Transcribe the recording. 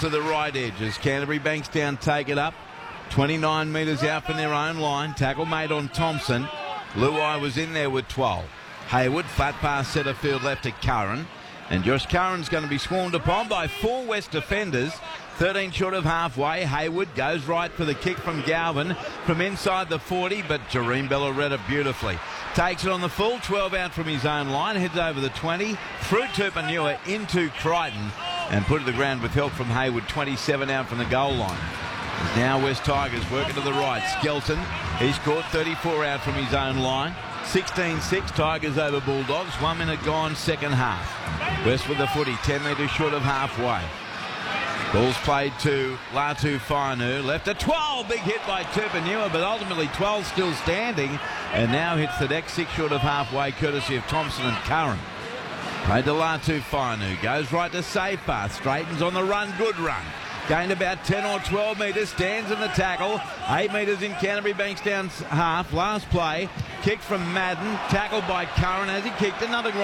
to the right edge as Canterbury Bankstown take it up. 29 metres out from their own line. Tackle made on Thompson. Luai was in there with 12. Hayward, flat pass centre field left to Curran. And Josh Curran's going to be swarmed upon by 4 West defenders. 13 short of halfway. Hayward goes right for the kick from Galvin from inside the 40, but Jareem Bella read it beautifully. Takes it on the full, 12 out from his own line, heads over the 20, through Tupanua into Crichton, and put to the ground with help from Hayward, 27 out from the goal line. Now West Tigers working to the right. Skelton, he's caught 34 out from his own line. 16-6, Tigers over Bulldogs. 1 minute gone, second half. West with the footy, 10 metres short of halfway. Ball's played to Latu Fainu. Left to 12. Big hit by Tupanua, but ultimately 12 still standing. And now hits the deck 6 short of halfway, courtesy of Thompson and Curran. Played to Latu Fainu. Goes right to Safepath. Straightens on the run. Good run. Gained about 10 or 12 metres. Stands in the tackle. 8 metres in Canterbury Bankstown's half. Last play. Kick from Madden. Tackled by Curran as he kicked another